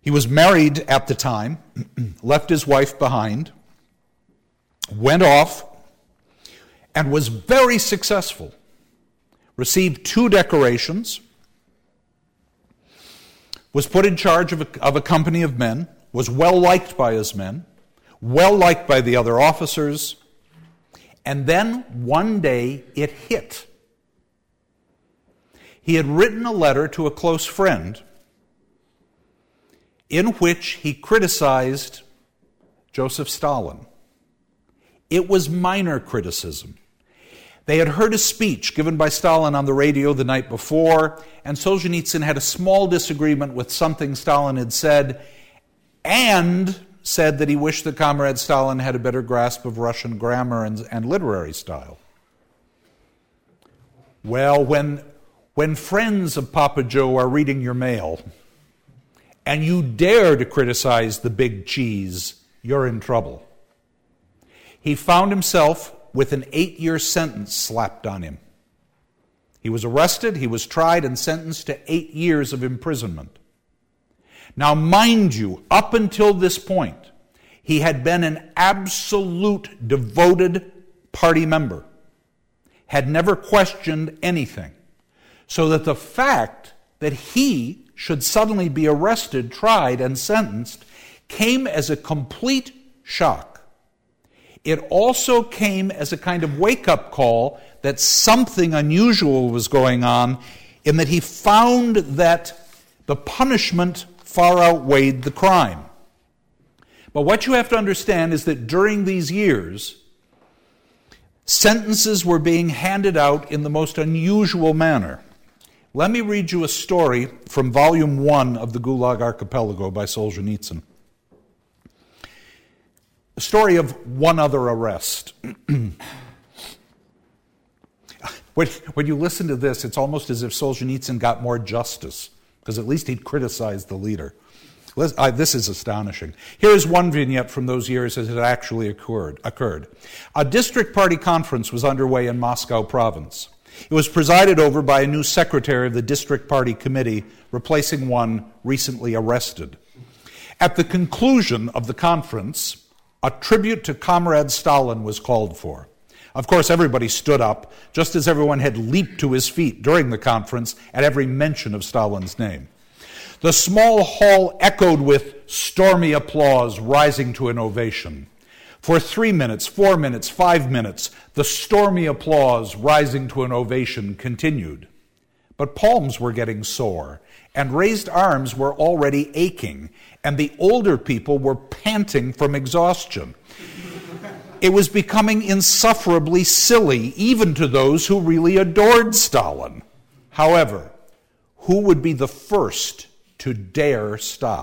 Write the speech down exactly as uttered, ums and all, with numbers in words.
He was married at the time, left his wife behind, went off, and was very successful. Received two decorations, was put in charge of a, of a company of men, was well liked by his men, well liked by the other officers, and then one day it hit. He had written a letter to a close friend in which he criticized Joseph Stalin. It was minor criticism. They had heard a speech given by Stalin on the radio the night before, and Solzhenitsyn had a small disagreement with something Stalin had said, and said that he wished that Comrade Stalin had a better grasp of Russian grammar and, and literary style. Well, when, when friends of Papa Joe are reading your mail, and you dare to criticize the big cheese, you're in trouble. He found himself with an eight-year sentence slapped on him. He was arrested, he was tried, and sentenced to eight years of imprisonment. Now, mind you, up until this point, he had been an absolute devoted party member, had never questioned anything, so that the fact that he should suddenly be arrested, tried, and sentenced came as a complete shock. It also came as a kind of wake-up call that something unusual was going on, in that he found that the punishment far outweighed the crime. But what you have to understand is that during these years, sentences were being handed out in the most unusual manner. Let me read you a story from Volume one of the Gulag Archipelago by Solzhenitsyn. A story of one other arrest. when, when you listen to this, it's almost as if Solzhenitsyn got more justice, because at least he'd criticized the leader. This is astonishing. Here is one vignette from those years as it actually occurred. occurred. A district party conference was underway in Moscow province. It was presided over by a new secretary of the district party committee, replacing one recently arrested. At the conclusion of the conference, a tribute to Comrade Stalin was called for. Of course, everybody stood up, just as everyone had leaped to his feet during the conference at every mention of Stalin's name. The small hall echoed with stormy applause, rising to an ovation. For three minutes, four minutes, five minutes, the stormy applause rising to an ovation continued. But palms were getting sore, and raised arms were already aching, and the older people were panting from exhaustion. It was becoming insufferably silly, even to those who really adored Stalin. However, who would be the first to dare stop?